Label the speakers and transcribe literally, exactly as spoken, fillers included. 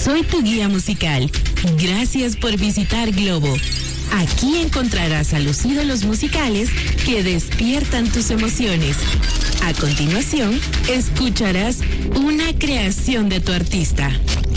Speaker 1: soy tu guía musical. Gracias por visitar Globo. Aquí encontrarás a los ídolos musicales que despiertan tus emociones. A continuación, escucharás una creación de tu artista.